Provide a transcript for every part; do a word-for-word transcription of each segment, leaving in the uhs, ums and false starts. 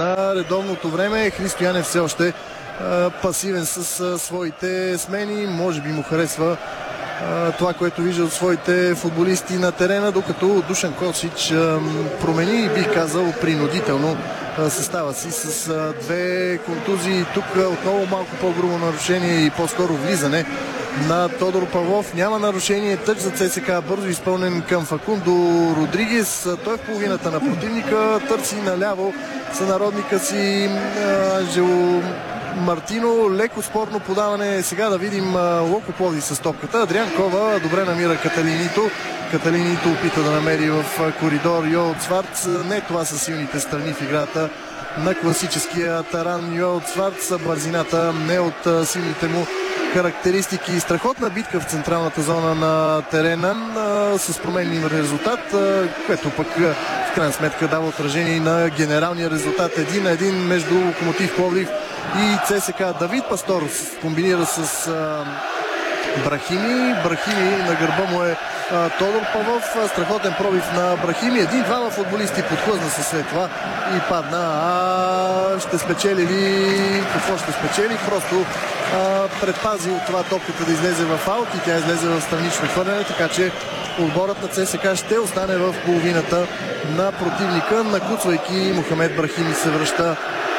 на редовното време. Христо Янев все още а, пасивен с а, своите смени. Може би му харесва а, това, което вижда от своите футболисти на терена, докато Душан Косич а, промени, бих казал, принудително а, състава си с а, две контузии. Тук а, отново малко по-грубо нарушение и по-скоро влизане на Тодор Павлов. Няма нарушение, тъч за ЦСКА, бързо изпълнен към Факундо Родригес. Той в половината на противника, търси наляво сънародника си Анджело Мартино. Леко спорно подаване. Сега да видим Локо Пловдив с топката. Адриан Кова добре намира Каталинито. Каталинито опита да намери в коридор Йоел Цварц. Не, това са силните страни в играта на класическия таран Йоел Цварц. Бързината не от силните му характеристики. Страхотна битка в централната зона на терена а, с променлив резултат, а, което пък а, в крайна сметка дава отражение на генералния резултат. Един на един между Локомотив Пловдив и ЦСКА. Давид Пастор комбинира с а, Брахими. Брахими на гърба му е а, Тодор Павлов. Страхотен пробив на Брахими. Един-двама футболисти подхлъзна се след това и падна. А ще спечели ли? Какво ще спечели? Просто а, предпази от това топката да излезе в аут и тя излезе в странично хвърляне, така че отборът на ЦСКА ще остане в половината на противника. Накуцвайки, Мохамед Брахими се връща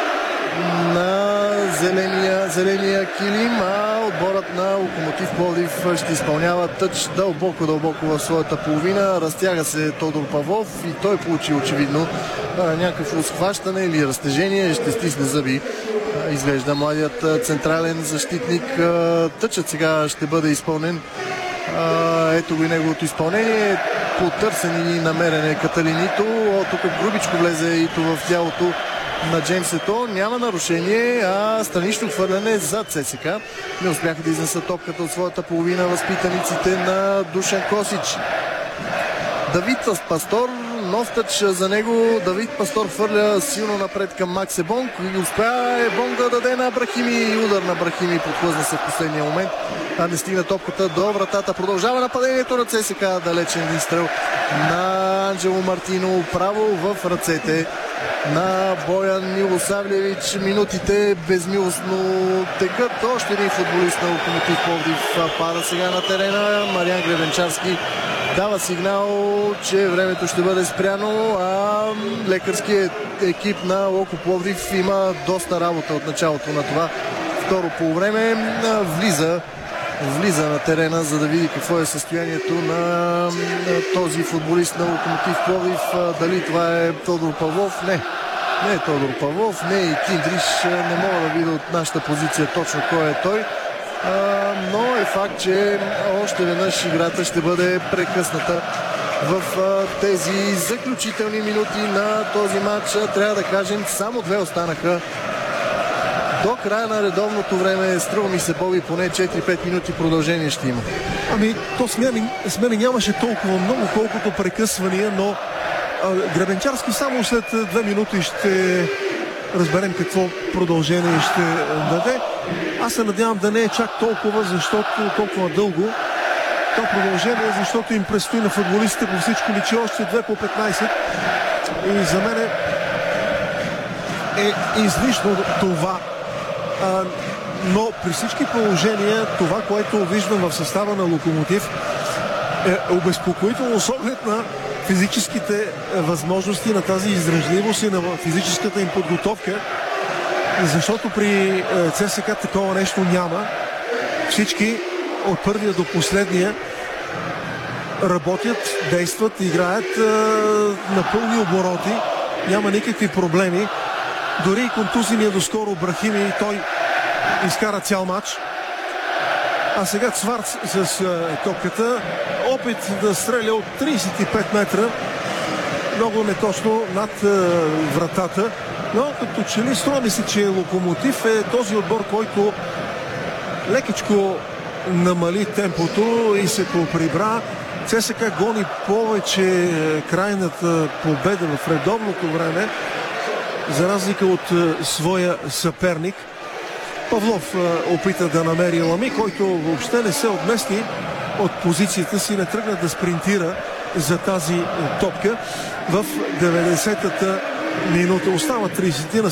на зеления, зеления килим, а отборът на Локомотив Пловдив ще изпълнява тъч дълбоко, дълбоко в своята половина. Разтяга се Тодор Павлов и той получи очевидно някакво схващане или разтежение. Ще стисне зъби. Изглежда младият централен защитник. Тъчът сега ще бъде изпълнен. Ето го и неговото изпълнение. Потърсен и намерен е Каталинито. Тук грубичко влезе и то в тялото на Джеймс Ето. Няма нарушение, а странично хвърляне за ЦСКА. Не успяха да изнесат топката от своята половина възпитаниците на Душан Косич. Давид Пастор, нов тъч за него. Давид Пастор хвърля силно напред към Макс Ебонг и успя Ебонг да даде на Брахими и удар на Брахими. Подхлъзна се в последния момент, а не стигна топката до вратата. Продължава нападението на ЦСКА. Далечен един стрел на Анджело Мартино. Право в ръцете на Боян Милосавлевич. Минутите безмилостно текат. Още един футболист на Локомотив Пловдив пада сега на терена. Мариан Гребенчарски дава сигнал, че времето ще бъде спряно, а лекарският екип на Локо Пловдив има доста работа от началото на това второ полувреме. Влиза влиза на терена, за да види какво е състоянието на този футболист на Локомотив Пловдив. Дали това е Тодор Павлов? Не. Не е Тодор Павлов, не е и Киндриш. Не мога да видя от нашата позиция точно кой е той. Но е факт, че още веднъж играта ще бъде прекъсната в тези заключителни минути на този матч. Трябва да кажем, само две останаха до края на редовното време. Струва ми се, Боби, поне четири-пет минути продължение ще има. Ами, то смени, смени нямаше толкова много, колкото прекъсвания, но а, Гребенчарски само след две минути ще разберем какво продължение ще даде. Аз се надявам да не е чак толкова, защото толкова дълго то продължение, защото им предстои на футболистите по всичко личи още две по петнайсет. И за мен е излишно това. А, но при всички положения това, което виждам в състава на Локомотив, е обезпокоително с оглед на физическите възможности, на тази издръжливост и на физическата им подготовка, защото при ЦСКА такова нещо няма. Всички от първия до последния работят, действат, играят на пълни обороти, няма никакви проблеми. Дори и контузения доскоро Брахими, той изкара цял матч. А сега Цварц с топката. Опит да стреля от трийсет и пет метра. Много неточно над вратата. Но като че ли струва ми се, че Локомотив е този отбор, който лекичко намали темпото и се поприбра. ЦСКА гони повече крайната победа в редовното време, за разлика от своя съперник. Павлов опита да намери Лами, който въобще не се отмести от позицията си, не тръгна да спринтира за тази топка в деветдесетата минута. Остава трийсет на